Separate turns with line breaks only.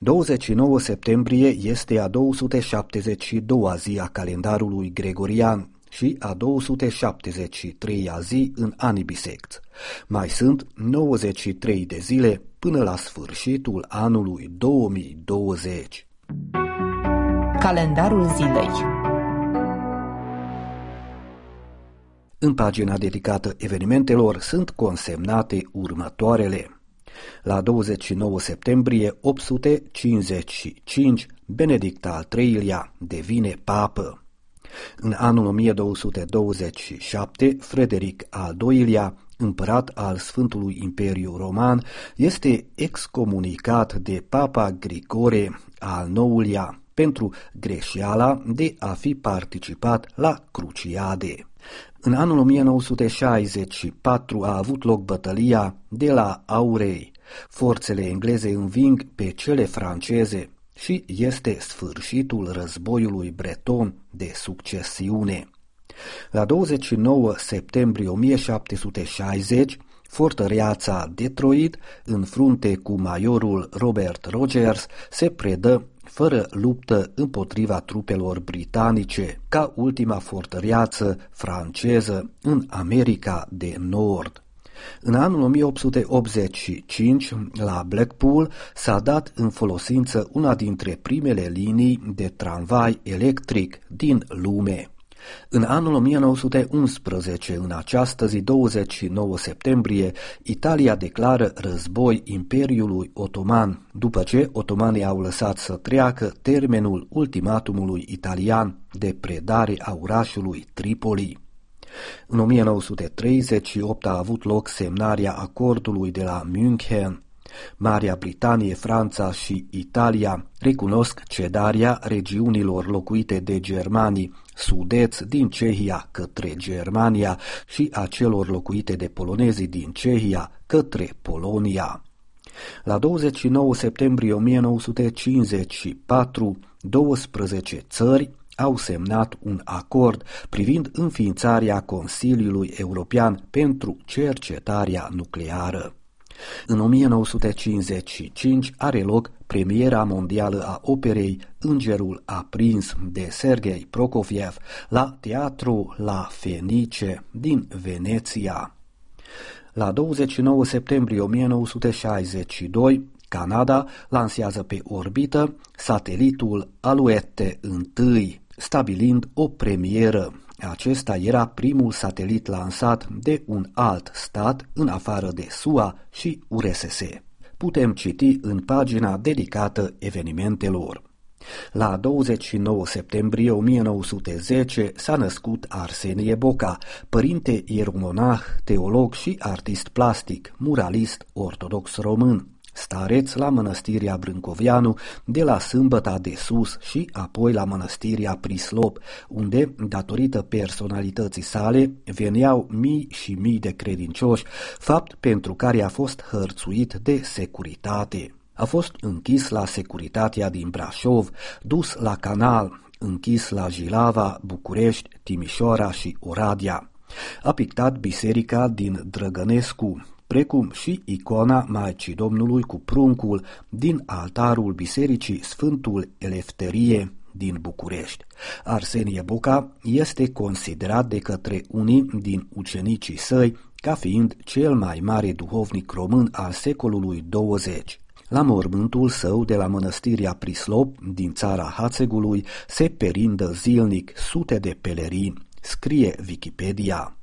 29 septembrie este a 272-a zi a calendarului gregorian și a 273-a zi în anii bisecți. Mai sunt 93 de zile până la sfârșitul anului 2020.
Calendarul zilei.
În pagina dedicată evenimentelor sunt consemnate următoarele. La 29 septembrie 855, Benedict al III-lea devine papă. În anul 1227, Frederic al II-lea, împărat al Sfântului Imperiu Roman, este excomunicat de Papa Grigore al IX-lea pentru greșeala de a fi participat la cruciade. În anul 1964 a avut loc bătălia de la Auray. Forțele engleze înving pe cele franceze și este sfârșitul războiului breton de succesiune. La 29 septembrie 1760, fortăreața Detroit, în frunte cu majorul Robert Rogers, se predă fără luptă împotriva trupelor britanice, ca ultima fortăreață franceză în America de Nord. În anul 1885, la Blackpool, s-a dat în folosință una dintre primele linii de tramvai electric din lume. În anul 1911, în această zi, 29 septembrie, Italia declară război Imperiului Otoman, după ce otomanii au lăsat să treacă termenul ultimatumului italian de predare a orașului Tripoli. În 1938 a avut loc semnarea acordului de la München. Marea Britanie, Franța și Italia recunosc cedarea regiunilor locuite de germanii, sudeți din Cehia către Germania și a celor locuite de polonezii din Cehia către Polonia. La 29 septembrie 1954, 12 țări au semnat un acord privind înființarea Consiliului European pentru cercetarea nucleară. În 1955 are loc premiera mondială a operei Îngerul aprins de Sergei Prokofiev la Teatru La Fenice din Veneția. La 29 septembrie 1962, Canada lansează pe orbită satelitul Alouette 1, stabilind o premieră. Acesta era primul satelit lansat de un alt stat în afară de SUA și URSS. Putem citi în pagina dedicată evenimentelor. La 29 septembrie 1910 s-a născut Arsenie Boca, părinte ieromonah, teolog și artist plastic, muralist ortodox român, stareț la mănăstirea Brâncoveanu, de la Sâmbăta de Sus și apoi la mănăstirea Prislop, unde, datorită personalității sale, veneau mii și mii de credincioși, fapt pentru care a fost hărțuit de securitate. A fost închis la securitatea din Brașov, dus la Canal, închis la Jilava, București, Timișoara și Oradea. A pictat biserica din Drăgănescu, precum și icona Maicii Domnului cu pruncul din altarul bisericii Sfântul Elefterie din București. Arsenie Boca este considerat de către unii din ucenicii săi ca fiind cel mai mare duhovnic român al secolului 20. La mormântul său de la mănăstirea Prislop din țara Hațegului se perindă zilnic sute de pelerini, scrie Wikipedia.